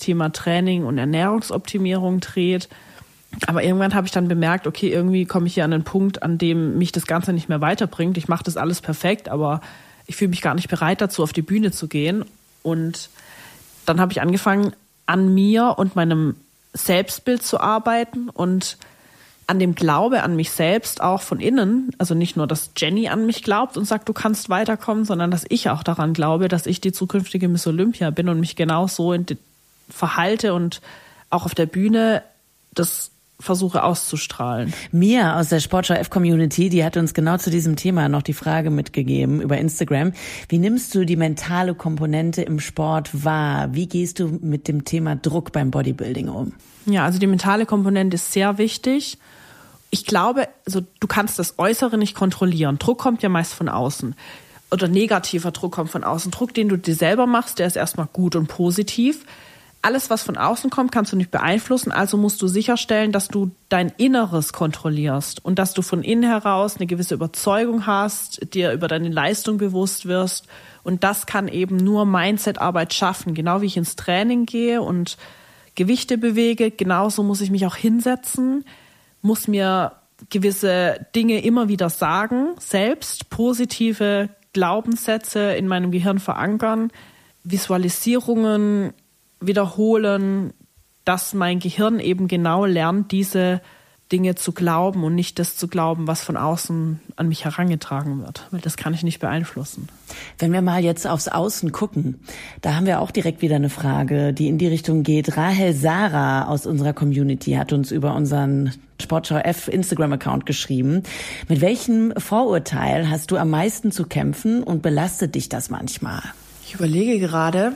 Thema Training und Ernährungsoptimierung dreht. Aber irgendwann habe ich dann bemerkt, okay, irgendwie komme ich hier an einen Punkt, an dem mich das Ganze nicht mehr weiterbringt. Ich mache das alles perfekt, aber ich fühle mich gar nicht bereit dazu, auf die Bühne zu gehen. Und dann habe ich angefangen, an mir und meinem Selbstbild zu arbeiten und an dem Glaube an mich selbst auch von innen. Also nicht nur, dass Jenny an mich glaubt und sagt, du kannst weiterkommen, sondern dass ich auch daran glaube, dass ich die zukünftige Miss Olympia bin und mich genau so verhalte und auch auf der Bühne das versuche auszustrahlen. Mia aus der Sportschau F-Community, die hat uns genau zu diesem Thema noch die Frage mitgegeben über Instagram. Wie nimmst du die mentale Komponente im Sport wahr? Wie gehst du mit dem Thema Druck beim Bodybuilding um? Ja, also die mentale Komponente ist sehr wichtig. Ich glaube, also du kannst das Äußere nicht kontrollieren. Druck kommt ja meist von außen. Oder negativer Druck kommt von außen. Druck, den du dir selber machst, der ist erstmal gut und positiv. Alles, was von außen kommt, kannst du nicht beeinflussen. Also musst du sicherstellen, dass du dein Inneres kontrollierst und dass du von innen heraus eine gewisse Überzeugung hast, dir über deine Leistung bewusst wirst. Und das kann eben nur Mindset-Arbeit schaffen. Genau wie ich ins Training gehe und Gewichte bewege, genauso muss ich mich auch hinsetzen, muss mir gewisse Dinge immer wieder sagen, selbst positive Glaubenssätze in meinem Gehirn verankern, Visualisierungen wiederholen, dass mein Gehirn eben genau lernt, diese Dinge zu glauben und nicht das zu glauben, was von außen an mich herangetragen wird, weil das kann ich nicht beeinflussen. Wenn wir mal jetzt aufs Außen gucken, da haben wir auch direkt wieder eine Frage, die in die Richtung geht. Rahel Sarah aus unserer Community hat uns über unseren Sportschau F Instagram-Account geschrieben. Mit welchem Vorurteil hast du am meisten zu kämpfen und belastet dich das manchmal? Ich überlege gerade,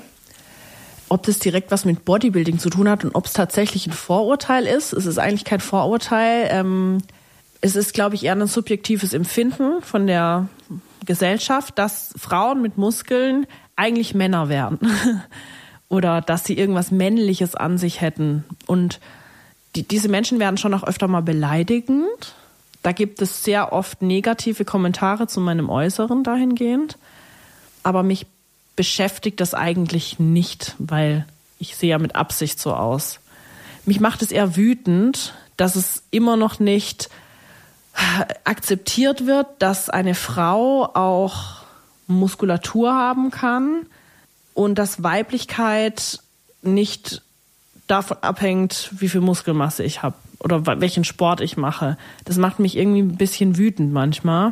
ob das direkt was mit Bodybuilding zu tun hat und ob es tatsächlich ein Vorurteil ist. Es ist eigentlich kein Vorurteil. Es ist, glaube ich, eher ein subjektives Empfinden von der Gesellschaft, dass Frauen mit Muskeln eigentlich Männer wären oder dass sie irgendwas Männliches an sich hätten. Und diese Menschen werden schon auch öfter mal beleidigend. Da gibt es sehr oft negative Kommentare zu meinem Äußeren dahingehend. Aber mich beschäftigt das eigentlich nicht, weil ich sehe ja mit Absicht so aus. Mich macht es eher wütend, dass es immer noch nicht akzeptiert wird, dass eine Frau auch Muskulatur haben kann und dass Weiblichkeit nicht davon abhängt, wie viel Muskelmasse ich habe oder welchen Sport ich mache. Das macht mich irgendwie ein bisschen wütend manchmal.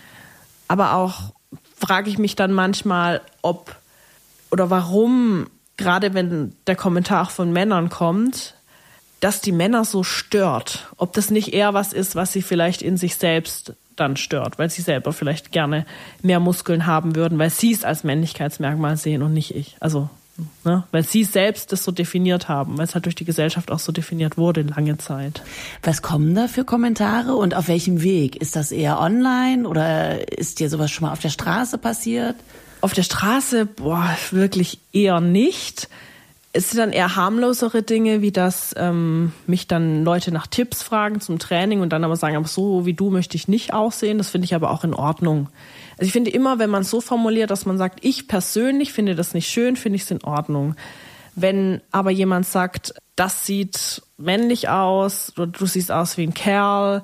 Aber auch frage ich mich dann manchmal, ob oder warum, gerade wenn der Kommentar von Männern kommt, dass die Männer so stört. Ob das nicht eher was ist, was sie vielleicht in sich selbst dann stört, weil sie selber vielleicht gerne mehr Muskeln haben würden, weil sie es als Männlichkeitsmerkmal sehen und nicht ich. Also, weil sie selbst das so definiert haben, weil es halt durch die Gesellschaft auch so definiert wurde lange Zeit. Was kommen da für Kommentare und auf welchem Weg? Ist das eher online oder ist dir sowas schon mal auf der Straße passiert? Auf der Straße, wirklich eher nicht. Es sind dann eher harmlosere Dinge, wie dass mich dann Leute nach Tipps fragen zum Training und dann aber sagen, aber so wie du möchte ich nicht aussehen. Das finde ich aber auch in Ordnung. Also ich finde immer, wenn man es so formuliert, dass man sagt, ich persönlich finde das nicht schön, finde ich es in Ordnung. Wenn aber jemand sagt, das sieht männlich aus oder du siehst aus wie ein Kerl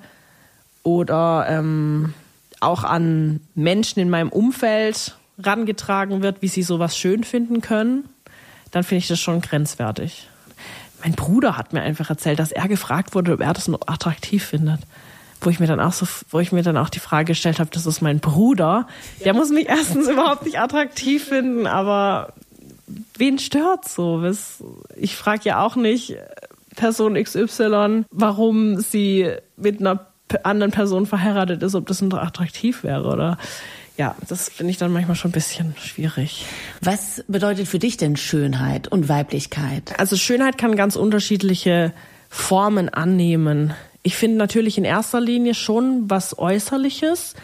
oder auch an Menschen in meinem Umfeld rangetragen wird, wie sie sowas schön finden können, dann finde ich das schon grenzwertig. Mein Bruder hat mir einfach erzählt, dass er gefragt wurde, ob er das noch attraktiv findet. Wo ich mir dann auch die Frage gestellt habe, das ist mein Bruder. Der muss mich erstens überhaupt nicht attraktiv finden, aber wen stört so? Ich frage ja auch nicht Person XY, warum sie mit einer anderen Person verheiratet ist, ob das noch attraktiv wäre, oder? Ja, das finde ich dann manchmal schon ein bisschen schwierig. Was bedeutet für dich denn Schönheit und Weiblichkeit? Also Schönheit kann ganz unterschiedliche Formen annehmen. Ich finde natürlich in erster Linie schon was Äußerliches,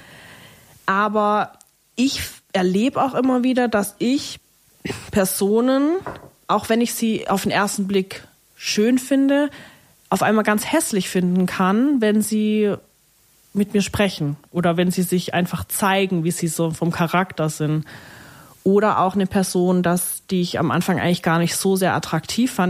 aber ich erlebe auch immer wieder, dass ich Personen, auch wenn ich sie auf den ersten Blick schön finde, auf einmal ganz hässlich finden kann, wenn sie mit mir sprechen oder wenn sie sich einfach zeigen, wie sie so vom Charakter sind. Oder auch eine Person, die ich am Anfang eigentlich gar nicht so sehr attraktiv fand,